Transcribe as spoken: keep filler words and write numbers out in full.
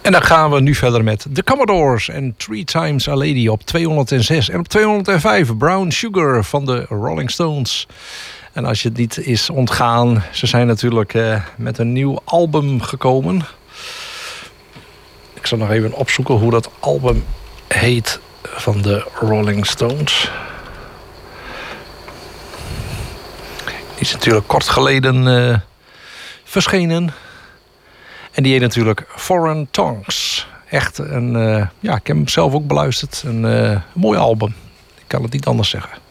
En dan gaan we nu verder met The Commodores en Three Times a Lady op tweehonderdzes. En op tweehonderdvijf Brown Sugar van de Rolling Stones. En als je het niet is ontgaan, ze zijn natuurlijk uh, met een nieuw album gekomen. Ik zal nog even opzoeken hoe dat album heet van de Rolling Stones. Die is natuurlijk kort geleden uh, verschenen. En die heet natuurlijk Foreign Tongues. Echt een, uh, ja, ik heb hem zelf ook beluisterd. Een uh, mooi album. Ik kan het niet anders zeggen.